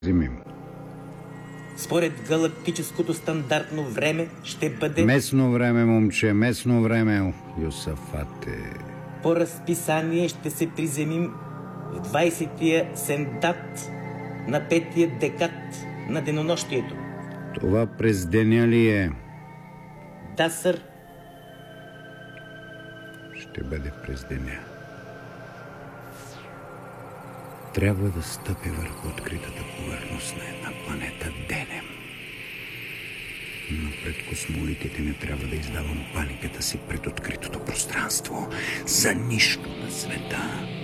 Зимим. Според галактическото стандартно време ще бъде... Местно време, момче, местно време, Йосафате. По разписание ще се приземим в 20-тия сендат на 5-тия декад на денонощието. Това през деня ли е? Да, сър. Ще бъде през деня. Трябва да стъпи върху откритата повърхност на една планета денем. Но пред космолитите не трябва да издавам паниката си пред откритото пространство. За нищо на света.